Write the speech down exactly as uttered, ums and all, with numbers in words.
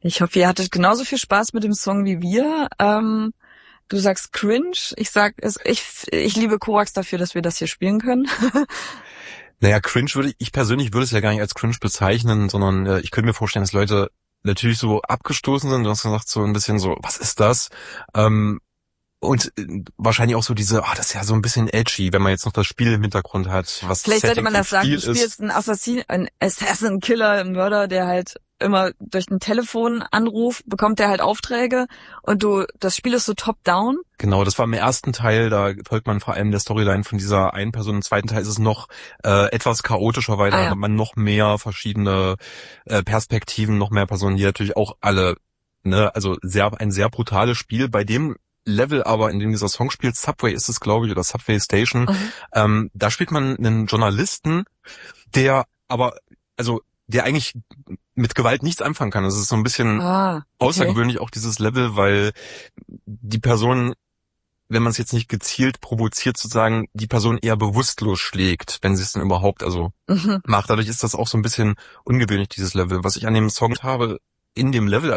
Ich hoffe, ihr hattet genauso viel Spaß mit dem Song wie wir. Ähm, du sagst cringe, ich sag es, ich, ich liebe Korax dafür, dass wir das hier spielen können. Naja, cringe würde ich, ich persönlich würde es ja gar nicht als cringe bezeichnen, sondern äh, ich könnte mir vorstellen, dass Leute natürlich so abgestoßen sind. Du hast gesagt, so ein bisschen so, was ist das? Ähm, und äh, wahrscheinlich auch so diese, ah, das ist ja so ein bisschen edgy, wenn man jetzt noch das Spiel im Hintergrund hat, was Vielleicht sollte Setting man das vom sagen, Spiel du spielst ist. einen Assassin, einen Assassin-Killer, einen Mörder, der halt immer durch ein Telefonanruf bekommt der halt Aufträge und du, das Spiel ist so top-down. Genau, das war im ersten Teil, da folgt man vor allem der Storyline von dieser einen Person. Im zweiten Teil ist es noch äh, etwas chaotischer, weil Ah, da ja. hat man noch mehr verschiedene äh, Perspektiven, noch mehr Personen, die natürlich auch alle, ne, also sehr ein sehr brutales Spiel, bei dem Level aber, in dem dieser Song spielt, Subway ist es, glaube ich, oder Subway Station, Mhm. ähm, da spielt man einen Journalisten, der aber, also der eigentlich mit Gewalt nichts anfangen kann. Das ist so ein bisschen Ah, okay. außergewöhnlich auch dieses Level, weil die Person, wenn man es jetzt nicht gezielt provoziert, sozusagen die Person eher bewusstlos schlägt, wenn sie es dann überhaupt also Mhm. macht. Dadurch ist das auch so ein bisschen ungewöhnlich, dieses Level. Was ich an dem Song habe, in dem Level